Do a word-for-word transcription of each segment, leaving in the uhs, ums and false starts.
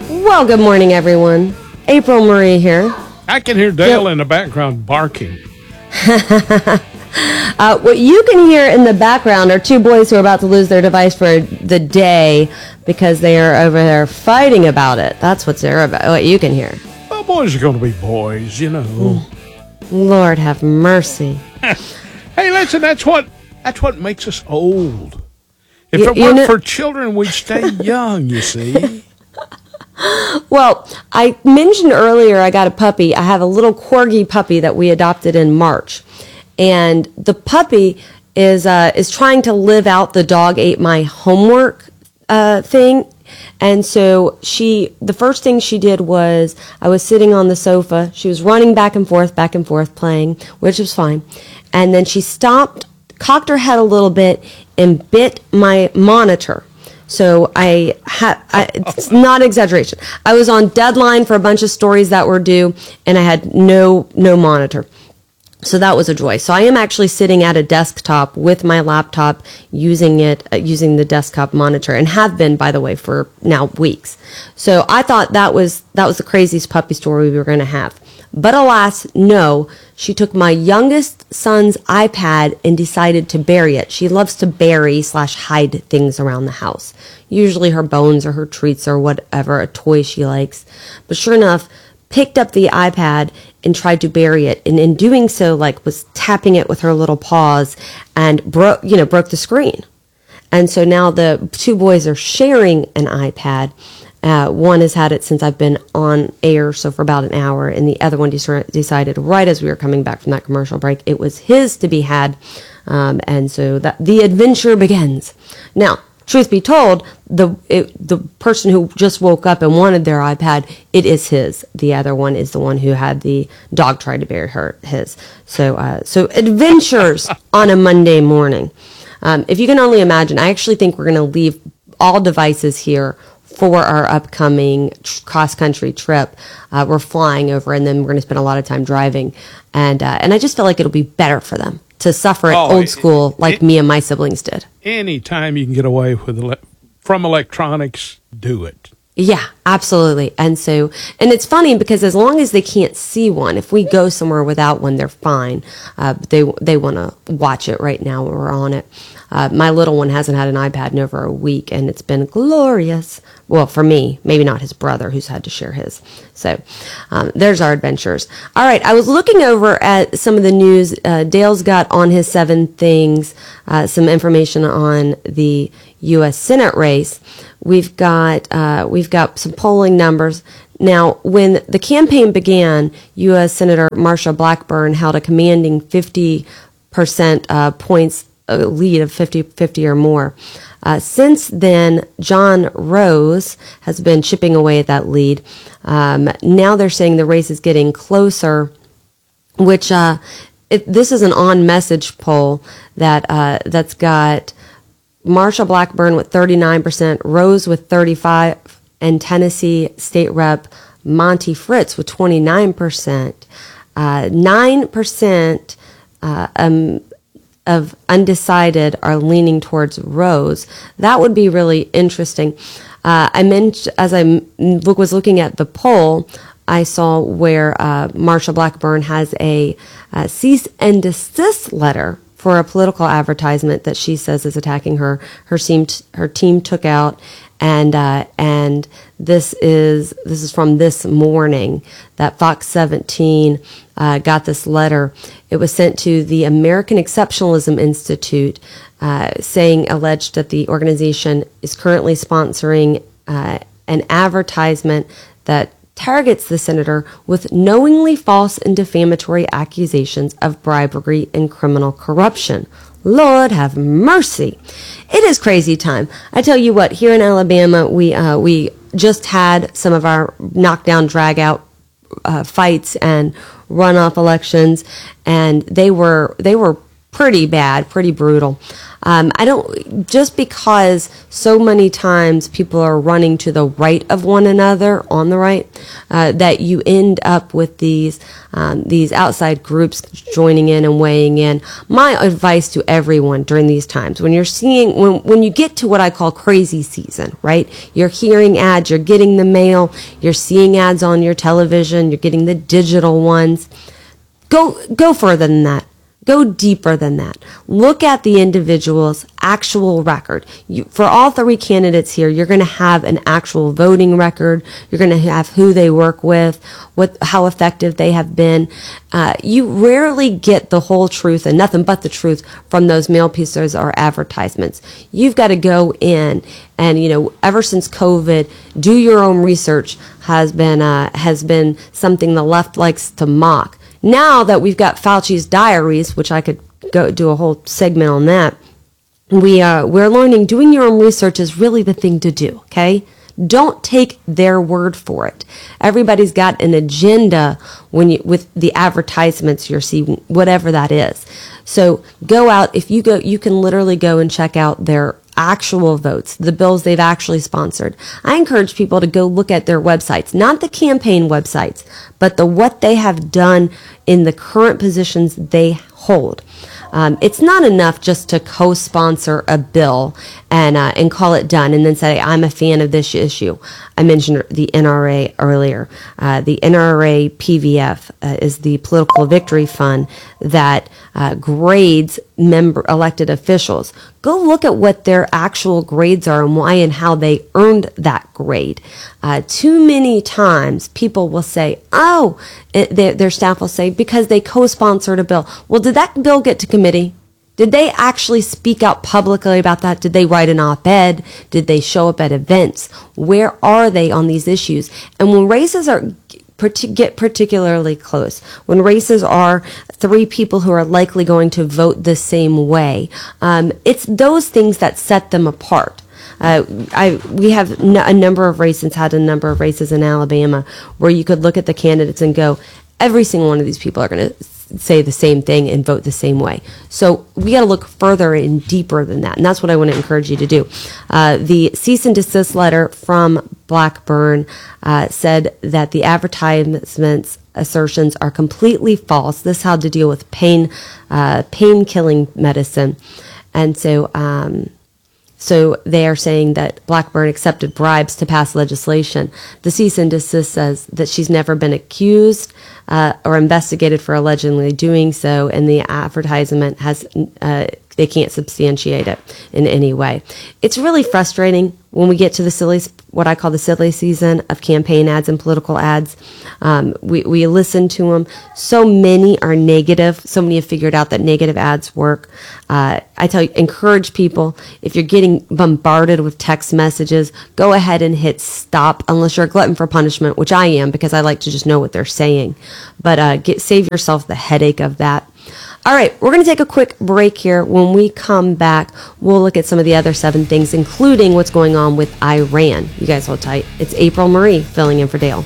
Well, good morning, everyone. April Marie here. I can hear Dale yep. in the background barking. uh, what you can hear in the background are two boys who are about to lose their device for the day because they are over there fighting about it. That's what's there about. What you can hear. Well, boys are going to be boys, you know. Mm. Lord have mercy. Hey, listen, that's what that's what makes us old. If you, it weren't you know, for children, we'd stay young, you see. Well, I mentioned earlier I got a puppy. I have a little corgi puppy that we adopted in March. And the puppy is uh, is trying to live out the dog ate my homework uh, thing. And so she, the first thing she did was, I was sitting on the sofa. She was running back and forth, back and forth, playing, which was fine. And then she stopped, cocked her head a little bit, and bit my monitor. So I had, it's not exaggeration. I was on deadline for a bunch of stories that were due, and I had no, no monitor. So that was a joy. So I am actually sitting at a desktop with my laptop using it, uh, using the desktop monitor, and have been, by the way, for now weeks. So I thought that was, that was the craziest puppy story we were going to have. But alas, no, she took my youngest son's iPad and decided to bury it. She loves to bury slash hide things around the house. Usually her bones or her treats or whatever, a toy she likes. But sure enough, picked up the iPad and tried to bury it. And in doing so, like, was tapping it with her little paws and broke, you know, broke the screen. And so now the two boys are sharing an iPad. Uh, one has had it since I've been on air, so for about an hour, and the other one de- decided right as we were coming back from that commercial break it was his to be had, um, and so that the adventure begins. Now, truth be told, the it, the person who just woke up and wanted their iPad, it is his. The other one is the one who had the dog try to bury her his. So, uh, so adventures on a Monday morning. Um, if you can only imagine, I actually think we're going to leave all devices here for our upcoming tr- cross-country trip. Uh, we're flying over, and then we're going to spend a lot of time driving. And uh, and I just feel like it'll be better for them to suffer it oh, old school it, like it, me and my siblings did. Anytime you can get away with ele- from electronics, do it. Yeah, absolutely. And so, and it's funny because as long as they can't see one, if we go somewhere without one, they're fine. Uh, but they they want to watch it right now when we're on it. Uh, my little one hasn't had an iPad in over a week, and it's been glorious. Well, for me, maybe not his brother, who's had to share his. So um, there's our adventures. All right, I was looking over at some of the news. Uh, Dale's got on his seven things uh, some information on the U S Senate race. We've got uh, we've got some polling numbers. Now, when the campaign began, U S Senator Marsha Blackburn held a commanding fifty percent uh, points a lead of fifty fifty or more. Uh, since then, John Rose has been chipping away at that lead. Um, now they're saying the race is getting closer, which uh, it, this is an on-message poll that uh, that's got Marsha Blackburn with thirty-nine percent, Rose with thirty-five, and Tennessee State Rep Monty Fritz with twenty-nine percent. Uh, nine percent uh, um, of undecided are leaning towards Rose. That would be really interesting. Uh, I mentioned, as I look, was looking at the poll, I saw where uh, Marsha Blackburn has a, a cease and desist letter for a political advertisement that she says is attacking her. Her team, her team took out, and uh, and this is this is from this morning that Fox seventeen uh, got this letter. It was sent to the American Exceptionalism Institute, uh, saying alleged that the organization is currently sponsoring uh, an advertisement that targets the senator with knowingly false and defamatory accusations of bribery and criminal corruption. Lord have mercy. It is crazy time. I tell you what, here in Alabama, we uh, we just had some of our knockdown, drag out uh, fights and runoff elections, and they were they were pretty bad, pretty brutal. Um, I don't, just because so many times people are running to the right of one another on the right, uh, that you end up with these, um, these outside groups joining in and weighing in. My advice to everyone during these times, when you're seeing, when, when you get to what I call crazy season, right? You're hearing ads, you're getting the mail, you're seeing ads on your television, you're getting the digital ones. Go, go further than that. Go deeper than that. Look at the individual's actual record. You, for all three candidates here, you're going to have an actual voting record. You're going to have who they work with, what, how effective they have been. Uh, you rarely get the whole truth and nothing but the truth from those mail pieces or advertisements. You've got to go in and, you know, ever since COVID, do your own research has been uh, has been something the left likes to mock. Now that we've got Fauci's diaries, which I could go do a whole segment on that, we uh, we're learning doing your own research is really the thing to do. Okay, don't take their word for it. Everybody's got an agenda when you with the advertisements you're seeing, whatever that is. So go out. If you go, you can literally go and check out their actual votes, the bills they've actually sponsored. I encourage people to go look at their websites, not the campaign websites, but the what they have done in the current positions they hold. Um, it's not enough just to co-sponsor a bill and uh, and call it done and then say, I'm a fan of this issue. I mentioned the N R A earlier. Uh, the N R A P V F uh, is the Political Victory Fund that uh, grades member elected officials. Go look at what their actual grades are and why and how they earned that grade. Uh, too many times people will say, oh, it, their, their staff will say, because they co-sponsored a bill. Well, did that bill get to committee? Did they actually speak out publicly about that? Did they write an op-ed? Did they show up at events? Where are they on these issues? And when races are get particularly close, when races are three people who are likely going to vote the same way, um, it's those things that set them apart. Uh, I we have n- a number of races, had a number of races in Alabama where you could look at the candidates and go, every single one of these people are going to say the same thing and vote the same way. So we got to look further and deeper than that, and that's what I want to encourage you to do. Uh, the cease and desist letter from Blackburn uh, said that the advertisements assertions are completely false. This had to deal with pain, uh, pain-killing medicine, and so. Um, So they are saying that Blackburn accepted bribes to pass legislation. The cease and desist says that she's never been accused uh, or investigated for allegedly doing so, and the advertisement has uh, they can't substantiate it in any way. It's really frustrating when we get to the silly, what I call the silly season of campaign ads and political ads. Um, we, we listen to them. So many are negative. So many have figured out that negative ads work. Uh, I tell you, encourage people, if you're getting bombarded with text messages, go ahead and hit stop, unless you're a glutton for punishment, which I am, because I like to just know what they're saying. But uh, get, save yourself the headache of that. All right, we're going to take a quick break here. When we come back, we'll look at some of the other seven things, including what's going on with Iran. You guys hold tight. It's April Marie filling in for Dale.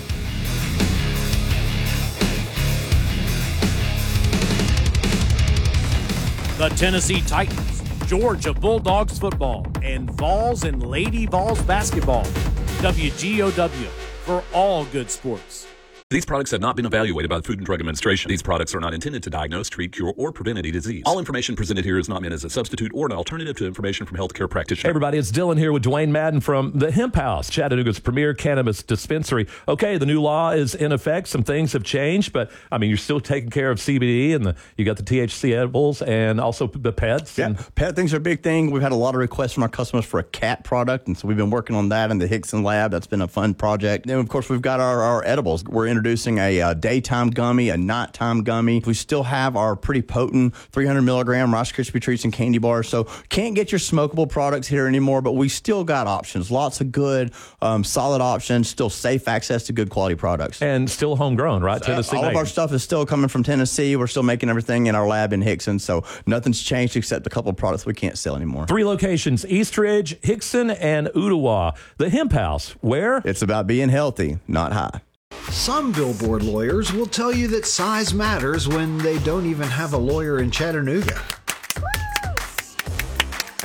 The Tennessee Titans, Georgia Bulldogs football, and Vols and Lady Vols basketball. W G O W for all good sports. These products have not been evaluated by the Food and Drug Administration. These products are not intended to diagnose, treat, cure, or prevent any disease. All information presented here is not meant as a substitute or an alternative to information from healthcare practitioners. Hey everybody, it's Dylan here with Dwayne Madden from the Hemp House, Chattanooga's premier cannabis dispensary. Okay, the new law is in effect. Some things have changed, but I mean, you're still taking care of C B D, and the, you got the T H C edibles and also the pets. Yeah, and pet things are a big thing. We've had a lot of requests from our customers for a cat product, and so we've been working on that in the Hickson lab. That's been a fun project. Then, of course, we've got our, our edibles. We're introducing a uh, daytime gummy, a nighttime gummy. We still have our pretty potent three hundred milligram Rice Krispie treats and candy bars. So can't get your smokable products here anymore, but we still got options. Lots of good, um, solid options. Still safe access to good quality products. and still homegrown, right? Tennessee Uh, all of made. our stuff is still coming from Tennessee. We're still making everything in our lab in Hickson, so nothing's changed except a couple of products we can't sell anymore. Three locations: Eastridge, Hickson, and Ottawa. The Hemp House, where? It's about being healthy, not high. Some billboard lawyers will tell you that size matters when they don't even have a lawyer in Chattanooga.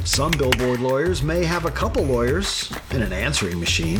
Some billboard lawyers may have a couple lawyers and an answering machine.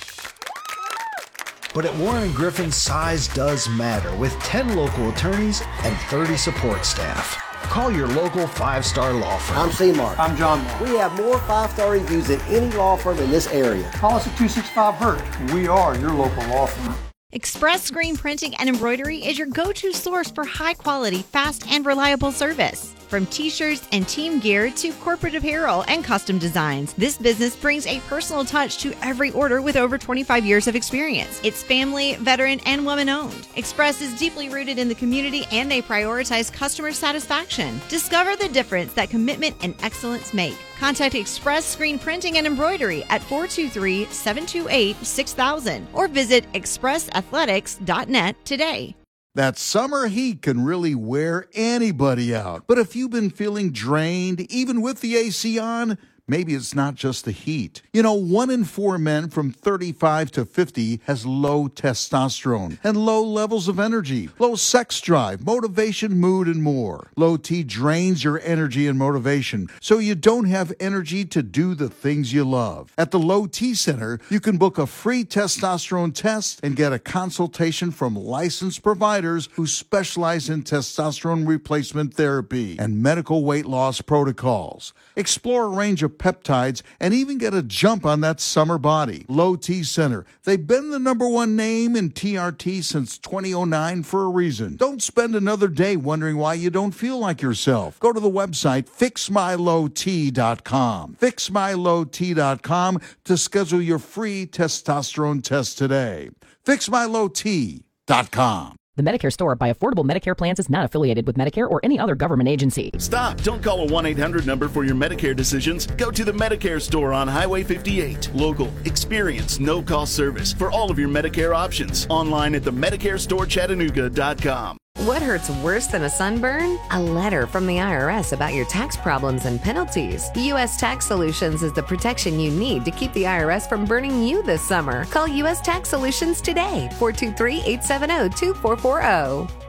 But at Warren and Griffin, size does matter with ten local attorneys and thirty support staff. Call your local five-star law firm. I'm C-Mark. I'm John Mark. We have more five-star reviews than any law firm in this area. Call us at two six five Hurt. We are your local law firm. Express Screen Printing and Embroidery is your go-to source for high-quality, fast, and reliable service. From t-shirts and team gear to corporate apparel and custom designs, this business brings a personal touch to every order with over twenty-five years of experience. It's family, veteran, and woman-owned. Express is deeply rooted in the community and they prioritize customer satisfaction. Discover the difference that commitment and excellence make. Contact Express Screen Printing and Embroidery at four two three, seven two eight, six thousand or visit express athletics dot net today. That summer heat can really wear anybody out. But if you've been feeling drained, even with the A C on, maybe it's not just the heat. You know, one in four men from thirty-five to fifty has low testosterone and low levels of energy, low sex drive, motivation, mood, and more. Low T drains your energy and motivation, so you don't have energy to do the things you love. At the Low T Center, you can book a free testosterone test and get a consultation from licensed providers who specialize in testosterone replacement therapy and medical weight loss protocols. Explore a range of peptides and even get a jump on that summer body. Low T Center. They've been the number one name in T R T since twenty oh nine for a reason. Don't spend another day wondering why you don't feel like yourself. Go to the website fix my low t dot com. fix my low t dot com to schedule your free testosterone test today. fix my low t dot com. The Medicare Store by Affordable Medicare Plans is not affiliated with Medicare or any other government agency. Stop. Don't call a one eight hundred number for your Medicare decisions. Go to the Medicare Store on Highway fifty-eight. Local, experienced, no-cost service for all of your Medicare options. Online at the medicare store chattanooga dot com. What hurts worse than a sunburn? A letter from the I R S about your tax problems and penalties. U S Tax Solutions is the protection you need to keep the I R S from burning you this summer. Call U S Tax Solutions today, four two three, eight seven zero, two four four zero.